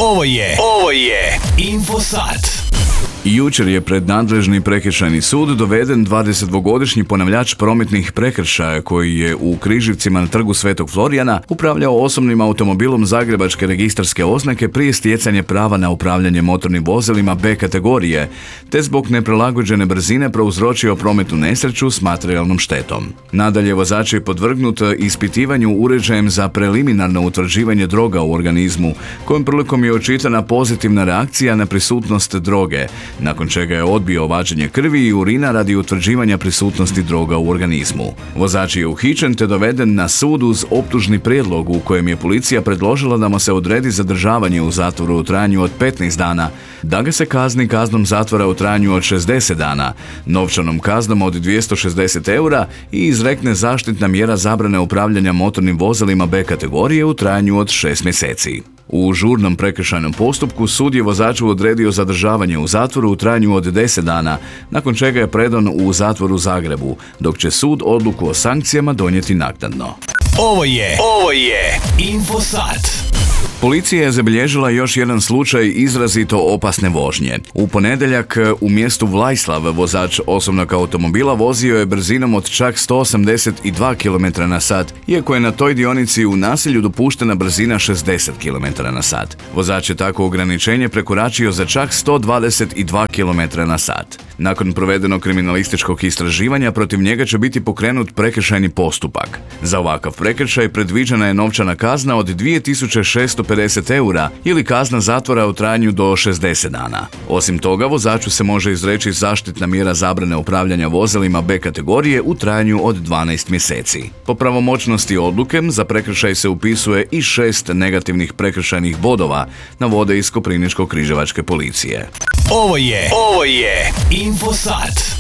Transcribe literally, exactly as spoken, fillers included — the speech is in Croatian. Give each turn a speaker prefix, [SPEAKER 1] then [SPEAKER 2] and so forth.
[SPEAKER 1] Ovo je, ovo je Infosat.
[SPEAKER 2] Jučer je pred nadležni prekršajni sud doveden dvadesetdvogodišnji ponavljač prometnih prekršaja koji je u Križevcima na trgu Svetog Florijana upravljao osobnim automobilom zagrebačke registarske oznake prije stjecanja prava na upravljanje motornim vozilima B kategorije, te zbog neprilagođene brzine prouzročio prometnu nesreću s materijalnom štetom. Nadalje, vozač je podvrgnut ispitivanju uređajem za preliminarno utvrđivanje droga u organizmu, kojom prilikom je očitana pozitivna reakcija na prisutnost droge, nakon čega je odbio vađenje krvi i urina radi utvrđivanja prisutnosti droga u organizmu. Vozač je uhićen te doveden na sud uz optužni prijedlog u kojem je policija predložila da mu se odredi zadržavanje u zatvoru u trajanju od petnaest dana, da ga se kazni kaznom zatvora u trajanju od šezdeset dana, novčanom kaznom od dvjesto šezdeset eura i izrekne zaštitna mjera zabrane upravljanja motornim vozilima B kategorije u trajanju od šest mjeseci. U žurnom prekršajnom postupku sud je vozaču odredio zadržavanje u zatvoru u trajanju od deset dana, nakon čega je predan u zatvor u Zagrebu, dok će sud odluku o sankcijama donijeti naknadno.
[SPEAKER 1] Ovo je, ovo je Infosat.
[SPEAKER 2] Policija je zabilježila još jedan slučaj izrazito opasne vožnje. U ponedjeljak u mjestu Vlajslav vozač osobnog automobila vozio je brzinom od čak sto osamdeset dva kilometra na sat, iako je na toj dionici u naselju dopuštena brzina šezdeset kilometara na sat. Vozač je tako ograničenje prekoračio za čak sto dvadeset dva kilometra na sat. Nakon provedenog kriminalističkog istraživanja protiv njega će biti pokrenut prekršajni postupak. Za ovakav prekršaj predviđena je novčana kazna od dvije tisuće šesto pedeset eura ili kazna zatvora u trajanju do šezdeset dana. Osim toga, vozaču se može izreći zaštitna mjera zabrane upravljanja vozilima B kategorije u trajanju od dvanaest mjeseci. Po pravomoćnosti odluke za prekršaj se upisuje i šest negativnih prekršajnih bodova, navode iz Koprivničko-križevačke policije.
[SPEAKER 1] Ovo je, ovo je Infosat.